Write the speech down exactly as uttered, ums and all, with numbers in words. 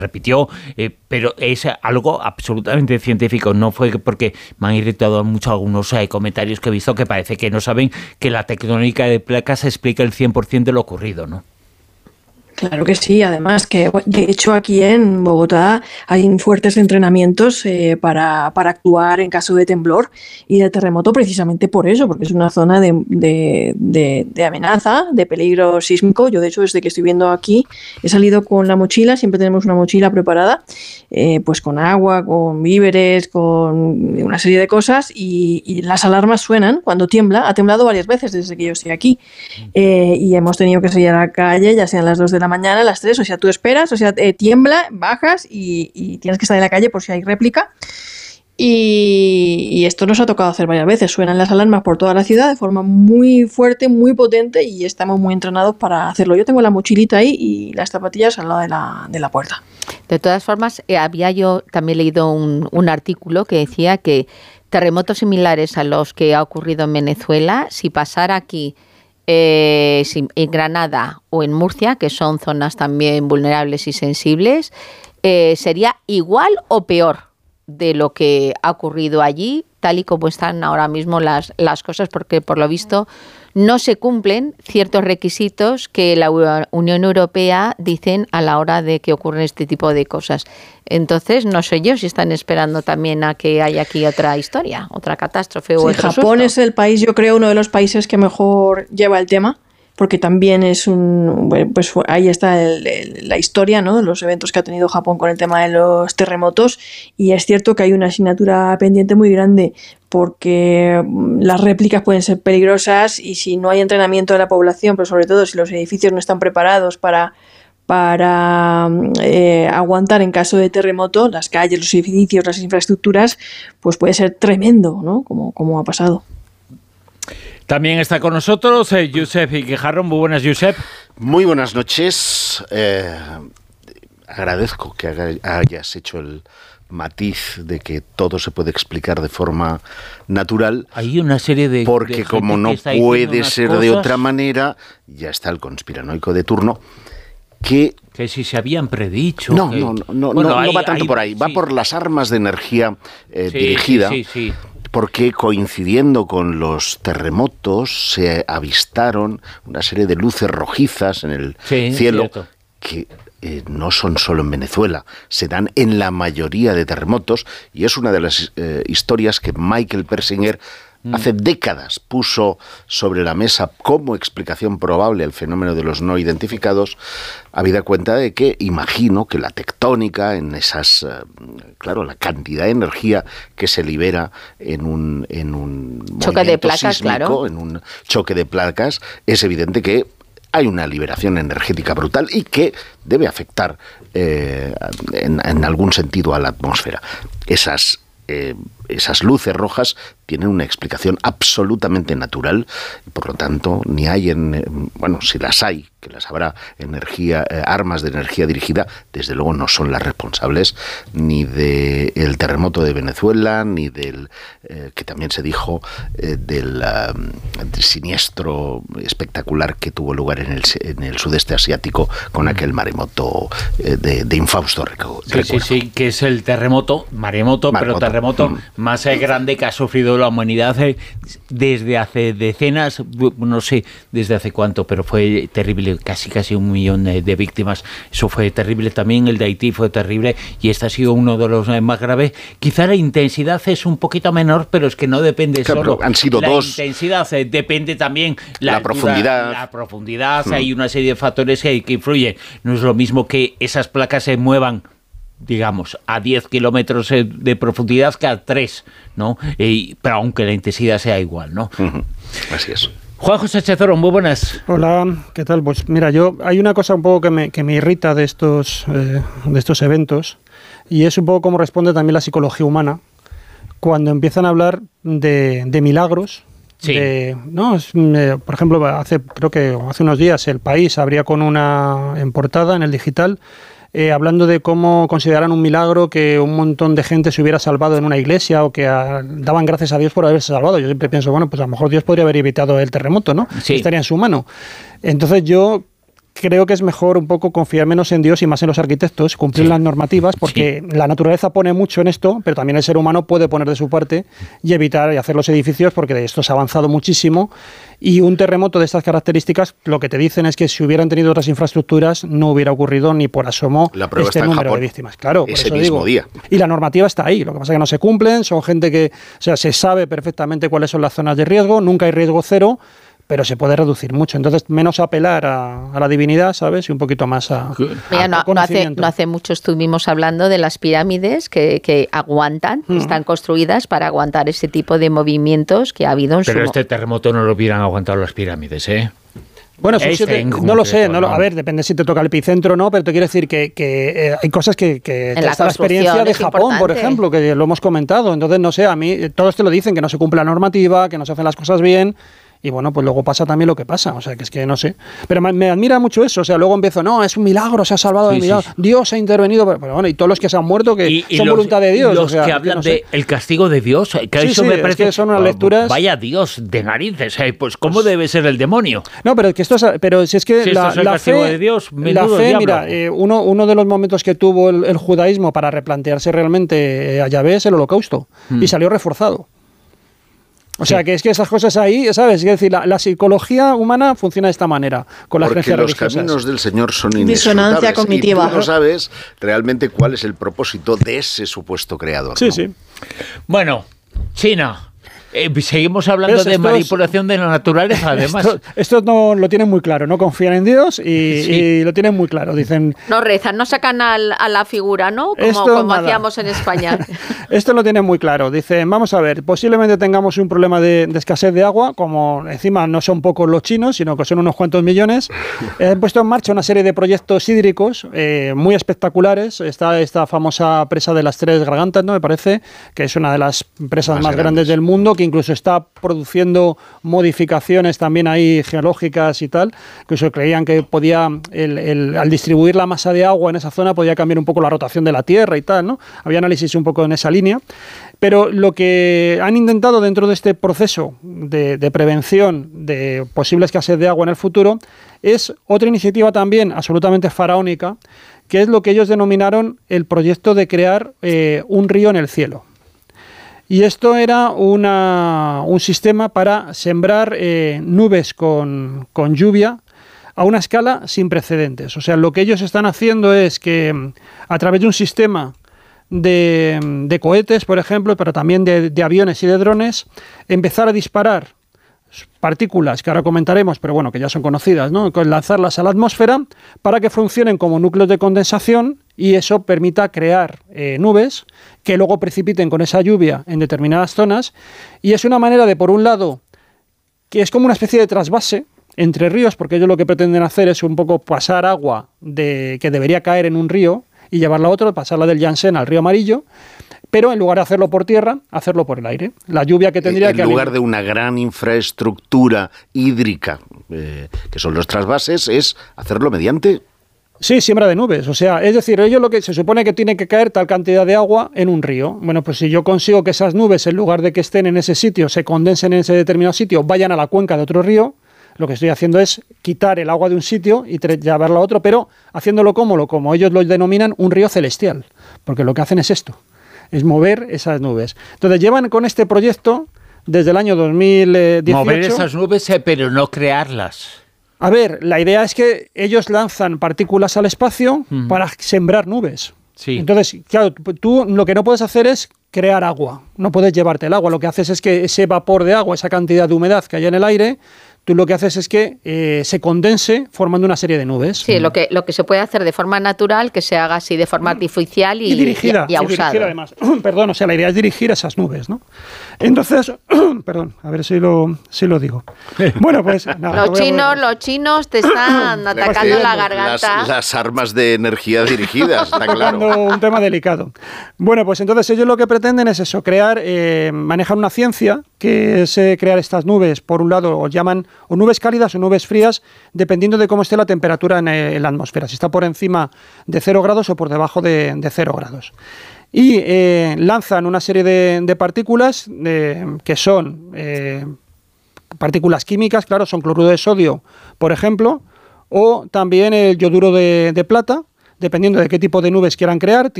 repitió, eh, pero es algo absolutamente científico. No fue porque me han irritado mucho algunos eh, comentarios que he visto que parece que no saben que la tectónica de placas explica el cien por ciento de lo ocurrido, ¿no? Claro que sí, además que de hecho aquí en Bogotá hay fuertes entrenamientos eh, para, para actuar en caso de temblor y de terremoto precisamente por eso, porque es una zona de, de, de, de amenaza, de peligro sísmico. Yo de hecho desde que estoy viendo aquí he salido con la mochila, siempre tenemos una mochila preparada, eh, pues con agua, con víveres, con una serie de cosas y, y las alarmas suenan cuando tiembla. Ha temblado varias veces desde que yo estoy aquí eh, y hemos tenido que salir a la calle, ya sean las dos de la mañana, a las tres, o sea, tú esperas, o sea, eh, tiembla, bajas y, y tienes que estar en la calle por si hay réplica. Y, y esto nos ha tocado hacer varias veces. Suenan las alarmas por toda la ciudad de forma muy fuerte, muy potente y estamos muy entrenados para hacerlo. Yo tengo la mochilita ahí y las zapatillas al lado de la, de la puerta. De todas formas, eh, había yo también leído un, un artículo que decía que terremotos similares a los que ha ocurrido en Venezuela, si pasara aquí Eh, en Granada o en Murcia, que son zonas también vulnerables y sensibles, eh, sería igual o peor de lo que ha ocurrido allí, tal y como están ahora mismo las, las cosas, porque por lo visto no se cumplen ciertos requisitos que la Unión Europea dicen a la hora de que ocurren este tipo de cosas. Entonces, no sé yo si están esperando también a que haya aquí otra historia, otra catástrofe o sí, otro Japón susto. Es el país, yo creo, uno de los países que mejor lleva el tema, porque también es un, bueno, pues ahí está el, el, la historia, ¿no?, de los eventos que ha tenido Japón con el tema de los terremotos, y es cierto que hay una asignatura pendiente muy grande, porque las réplicas pueden ser peligrosas y si no hay entrenamiento de la población, pero sobre todo si los edificios no están preparados para para eh, aguantar en caso de terremoto, las calles, los edificios, las infraestructuras, pues puede ser tremendo, ¿no?, como, como ha pasado. También está con nosotros eh, Josep Guijarro. Muy buenas, Josep. Muy buenas noches. Eh, agradezco que haga, hayas hecho el matiz de que todo se puede explicar de forma natural. Hay una serie de... Porque de como no puede ser cosas... de otra manera, ya está el conspiranoico de turno, que... Que si se habían predicho... No, que... no, no, no, bueno, no, hay, no va tanto hay, por ahí, va sí. por las armas de energía eh, sí, dirigida. Sí, sí, sí. Porque coincidiendo con los terremotos se avistaron una serie de luces rojizas en el sí, cielo cierto. que eh, no son solo en Venezuela, se dan en la mayoría de terremotos y es una de las eh, historias que Michael Persinger mm. hace décadas puso sobre la mesa como explicación probable al fenómeno de los no identificados, habida cuenta de que imagino que la tectónica en esas, claro, la cantidad de energía que se libera en un, en un choque de placas, sísmico, claro. en un choque de placas, es evidente que hay una liberación energética brutal y que debe afectar eh, en, en algún sentido a la atmósfera. Esas Eh, esas luces rojas tienen una explicación absolutamente natural y por lo tanto ni hay en, bueno, si las hay, que las habrá, energía, eh, armas de energía dirigida, desde luego no son las responsables ni del terremoto de Venezuela, ni del, eh, que también se dijo, eh, del, uh, del siniestro espectacular que tuvo lugar en el, en el sudeste asiático con aquel maremoto eh, de, de infausto recuerdo. Sí, sí, sí, que es el terremoto, maremoto, maremoto. pero terremoto mm. más eh, grande que ha sufrido la humanidad eh, desde hace decenas, no sé desde hace cuánto, pero fue terrible, casi casi un millón de, de víctimas. Eso fue terrible también, el de Haití fue terrible y este ha sido uno de los eh, más graves. Quizá la intensidad es un poquito menor, pero es que no depende claro, solo. Han sido la dos. La intensidad eh, depende también la, la altura, profundidad. La profundidad, mm. hay una serie de factores que, que influyen. No es lo mismo que esas placas se muevan, digamos, a diez kilómetros de profundidad que a tres, ¿no? Y, pero aunque la intensidad sea igual, ¿no? Uh-huh. Así es. Juan José Chezoro, muy buenas. Hola, ¿qué tal? Pues mira, yo hay una cosa un poco que me, que me irrita de estos, eh, de estos eventos y es un poco cómo responde también la psicología humana cuando empiezan a hablar de, de milagros. Sí. De, no, es, eh, por ejemplo, hace creo que hace unos días El País abría con una en portada en el digital Eh, hablando de cómo consideran un milagro que un montón de gente se hubiera salvado en una iglesia o que a, daban gracias a Dios por haberse salvado. Yo siempre pienso, bueno, pues a lo mejor Dios podría haber evitado el terremoto, ¿no? Sí. Estaría en su mano. Entonces yo creo que es mejor un poco confiar menos en Dios y más en los arquitectos, cumplir sí. las normativas, porque sí. la naturaleza pone mucho en esto, pero también el ser humano puede poner de su parte y evitar y hacer los edificios, porque de esto se ha avanzado muchísimo. Y un terremoto de estas características, lo que te dicen es que si hubieran tenido otras infraestructuras, no hubiera ocurrido ni por asomo la prueba este está en número Japón, de víctimas. Claro, ese por eso mismo digo. día. Y la normativa está ahí, lo que pasa es que no se cumplen, son gente que, o sea, se sabe perfectamente cuáles son las zonas de riesgo, nunca hay riesgo cero, pero se puede reducir mucho. Entonces, menos apelar a, a la divinidad, ¿sabes? Y un poquito más a, Mira, a no, no, hace, no hace mucho estuvimos hablando de las pirámides que, que aguantan, mm. están construidas para aguantar ese tipo de movimientos que ha habido en pero su... Pero este terremoto no lo hubieran aguantado las pirámides, ¿eh? Bueno, eso te, no lo sé, no lo, a ver, depende si te toca el epicentro o no, pero te quiero decir que, que eh, hay cosas que, que en la, está la experiencia de Japón, importante. Por ejemplo, que lo hemos comentado, entonces no sé, a mí todos te lo dicen, que no se cumple la normativa, que no se hacen las cosas bien. Y bueno, pues luego pasa también lo que pasa, o sea, que es que no sé. Pero me, me admira mucho eso, o sea, luego empiezo, no, es un milagro, se ha salvado sí, de milagro, sí. Dios ha intervenido, pero, pero bueno, y todos los que se han muerto, que y, y son los, voluntad de Dios. Los o sea, que hablan no de el castigo de Dios, que sí, eso sí, me parece... Es que son unas lecturas... Vaya Dios, de narices, ¿eh? Pues ¿cómo pues, debe ser el demonio? No, pero que esto es, pero si es que si la, esto es el la castigo fe, de Dios, la fe diablo. Mira, eh, uno, uno de los momentos que tuvo el, el judaísmo para replantearse realmente eh, a Yahvé es el holocausto, hmm. y salió reforzado. O sea, sí. que es que esas cosas ahí, ¿sabes? Es decir, la, la psicología humana funciona de esta manera, con las Porque creencias los religiosas. caminos del Señor son inescrutables. Disonancia cognitiva. Y tú no sabes realmente cuál es el propósito de ese supuesto creador. Sí, ¿no? sí. Bueno, China. Eh, seguimos hablando de manipulación de la naturaleza, además. Estos, estos no lo tienen muy claro, no confían en Dios y, sí. y lo tienen muy claro. Dicen. No rezan, no sacan al, a la figura, ¿no? Como, esto, como hacíamos en España. Esto lo tienen muy claro. Dicen, vamos a ver, posiblemente tengamos un problema de, de escasez de agua, como encima no son pocos los chinos, sino que son unos cuantos millones. Han puesto en marcha una serie de proyectos hídricos eh, muy espectaculares. Está esta famosa presa de las Tres Gargantas, ¿no? Me parece, que es una de las presas más, más grandes. grandes del mundo, que incluso está produciendo modificaciones también ahí geológicas y tal, incluso creían que podía, el, el, al distribuir la masa de agua en esa zona, podía cambiar un poco la rotación de la Tierra y tal, ¿no? Había análisis un poco en esa línea, pero lo que han intentado dentro de este proceso de, de prevención de posible escasez de agua en el futuro es otra iniciativa también absolutamente faraónica, que es lo que ellos denominaron el proyecto de crear eh, un río en el cielo. Y esto era una, un sistema para sembrar eh, nubes con, con lluvia a una escala sin precedentes. O sea, lo que ellos están haciendo es que a través de un sistema de, de cohetes, por ejemplo, pero también de, de aviones y de drones, empezar a disparar partículas que ahora comentaremos, pero bueno, que ya son conocidas, ¿no? Lanzarlas a la atmósfera para que funcionen como núcleos de condensación y eso permita crear eh, nubes que luego precipiten con esa lluvia en determinadas zonas. Y es una manera de, por un lado, que es como una especie de trasvase entre ríos, porque ellos lo que pretenden hacer es un poco pasar agua de, que debería caer en un río y llevarla a otro, pasarla del Yangtze al río Amarillo, pero en lugar de hacerlo por tierra, hacerlo por el aire. La lluvia que tendría en que... En lugar de una gran infraestructura hídrica, eh, que son los trasvases, es hacerlo mediante... Sí, siembra de nubes. O sea, es decir, ellos lo que se supone que tiene que caer tal cantidad de agua en un río. Bueno, pues si yo consigo que esas nubes, en lugar de que estén en ese sitio, se condensen en ese determinado sitio, vayan a la cuenca de otro río, lo que estoy haciendo es quitar el agua de un sitio y llevarla a otro, pero haciéndolo como, como ellos lo denominan, un río celestial. Porque lo que hacen es esto, es mover esas nubes. Entonces llevan con este proyecto desde el año dos mil dieciocho... Mover esas nubes, eh, pero no crearlas. A ver, la idea es que ellos lanzan partículas al espacio uh-huh. para sembrar nubes. Sí. Entonces, claro, tú lo que no puedes hacer es crear agua. No puedes llevarte el agua. Lo que haces es que ese vapor de agua, esa cantidad de humedad que hay en el aire, tú lo que haces es que eh, se condense formando una serie de nubes. Sí, lo que, lo que se puede hacer de forma natural, que se haga así de forma artificial y, y dirigida. Y, y, y dirigida además. Perdón, o sea, la idea es dirigir esas nubes, ¿no? Entonces, perdón, a ver si lo, si lo digo. Bueno, pues... Nada, los, chinos, los chinos te están atacando la garganta. Las, las armas de energía dirigidas, está claro. Un tema delicado. Bueno, pues entonces ellos lo que pretenden es eso, crear, eh, manejar una ciencia que es eh, crear estas nubes, por un lado, o llaman o nubes cálidas o nubes frías, dependiendo de cómo esté la temperatura en, eh, en la atmósfera, si está por encima de cero grados o por debajo de, de cero grados. Y eh, lanzan una serie de, de partículas eh, que son eh, partículas químicas, claro, son cloruro de sodio, por ejemplo, o también el yoduro de, de plata, dependiendo de qué tipo de nubes quieran crear.